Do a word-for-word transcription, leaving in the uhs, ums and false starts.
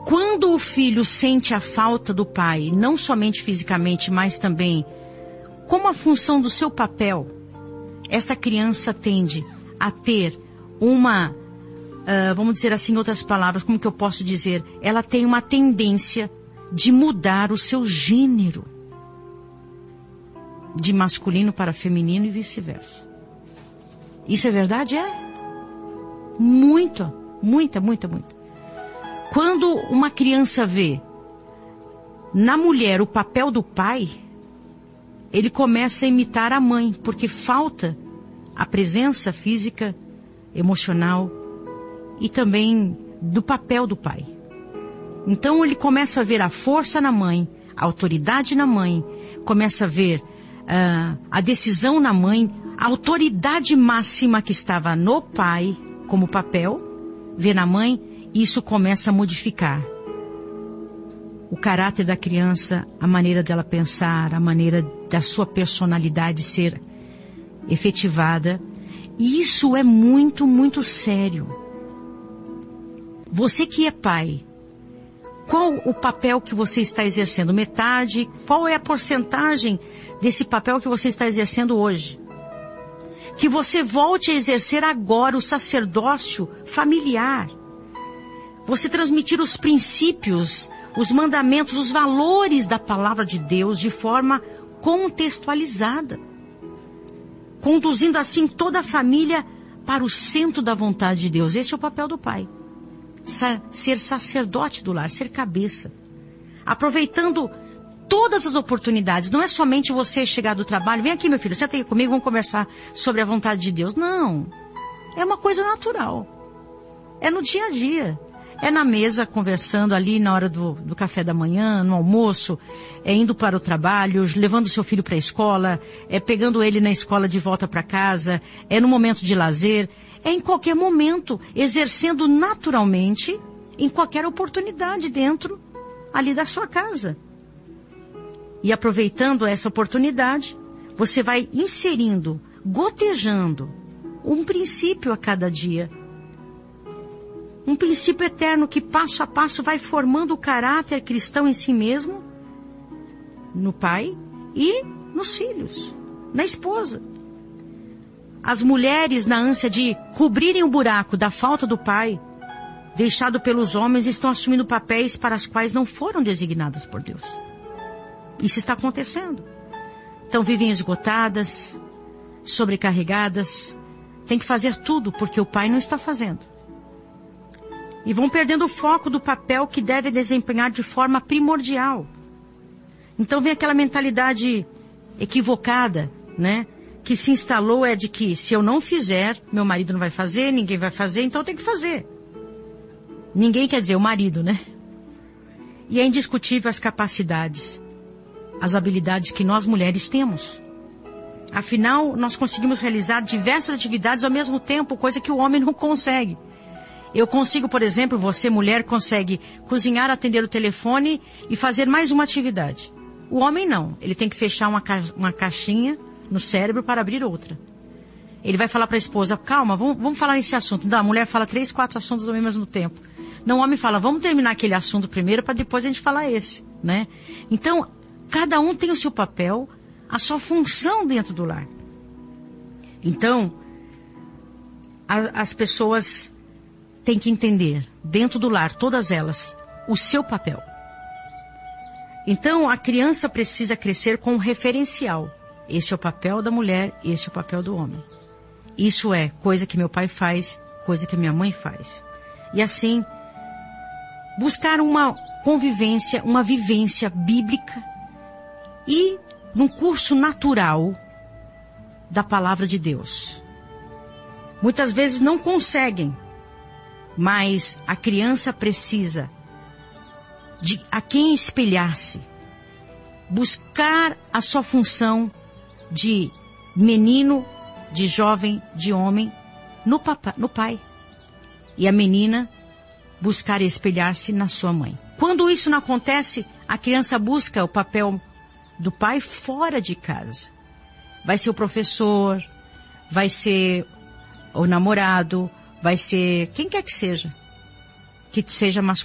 quando o filho sente a falta do pai, não somente fisicamente, mas também como a função do seu papel, esta criança tende a ter uma, uh, vamos dizer assim em outras palavras, como que eu posso dizer? Ela tem uma tendência de mudar o seu gênero, de masculino para feminino e vice-versa. Isso é verdade? É. Muita, muita, muita, muita. Quando uma criança vê na mulher o papel do pai, ele começa a imitar a mãe, porque falta a presença física, emocional e também do papel do pai. Então ele começa a ver a força na mãe, a autoridade na mãe, começa a ver uh, a decisão na mãe, a autoridade máxima que estava no pai como papel, vê na mãe, e isso começa a modificar o caráter da criança, a maneira dela pensar, a maneira da sua personalidade ser efetivada. E isso é muito, muito sério. Você que é pai, qual o papel que você está exercendo? Metade? Qual é a porcentagem desse papel que você está exercendo hoje? Que você volte a exercer agora o sacerdócio familiar. Você transmitir os princípios, os mandamentos, os valores da palavra de Deus de forma contextualizada. Conduzindo assim toda a família para o centro da vontade de Deus. Esse é o papel do pai. Sa- ser sacerdote do lar, ser cabeça. Aproveitando todas as oportunidades. Não é somente você chegar do trabalho, vem aqui meu filho, senta aí comigo, vamos conversar sobre a vontade de Deus. Não. É uma coisa natural. É no dia a dia. É na mesa, conversando ali na hora do, do café da manhã, no almoço, é indo para o trabalho, levando seu filho para a escola, é pegando ele na escola de volta para casa, é no momento de lazer, é em qualquer momento, exercendo naturalmente, em qualquer oportunidade dentro ali da sua casa. E aproveitando essa oportunidade, você vai inserindo, gotejando, um princípio a cada dia. Um princípio eterno que passo a passo vai formando o caráter cristão em si mesmo, no pai e nos filhos, na esposa. As mulheres, na ânsia de cobrirem o buraco da falta do pai, deixado pelos homens, estão assumindo papéis para os quais não foram designadas por Deus. Isso está acontecendo. Então vivem esgotadas, sobrecarregadas, tem que fazer tudo porque o pai não está fazendo. E vão perdendo o foco do papel que deve desempenhar de forma primordial. Então vem aquela mentalidade equivocada, né? Que se instalou é de que se eu não fizer, meu marido não vai fazer, ninguém vai fazer, então eu tenho que fazer. Ninguém quer dizer o marido, né? E é indiscutível as capacidades, as habilidades que nós mulheres temos. Afinal, nós conseguimos realizar diversas atividades ao mesmo tempo, coisa que o homem não consegue. Eu consigo, por exemplo, você mulher consegue cozinhar, atender o telefone e fazer mais uma atividade. O homem não. Ele tem que fechar uma, ca... uma caixinha no cérebro para abrir outra. Ele vai falar para a esposa, calma, vamos, vamos falar nesse assunto. Não, a mulher fala três, quatro assuntos ao mesmo tempo. Não, o homem fala, vamos terminar aquele assunto primeiro para depois a gente falar esse, né? Então, cada um tem o seu papel, a sua função dentro do lar. Então, a, as pessoas têm que entender, dentro do lar, todas elas, o seu papel. Então, a criança precisa crescer com um referencial. Esse é o papel da mulher, esse é o papel do homem. Isso é coisa que meu pai faz, coisa que minha mãe faz. E assim, buscar uma convivência, uma vivência bíblica e num curso natural da palavra de Deus. Muitas vezes não conseguem, mas a criança precisa de a quem espelhar-se, buscar a sua função de menino, de jovem, de homem, no, papa, no pai. E a menina buscar espelhar-se na sua mãe. Quando isso não acontece, a criança busca o papel do pai fora de casa. Vai ser o professor, vai ser o namorado, vai ser quem quer que seja, que seja masculino.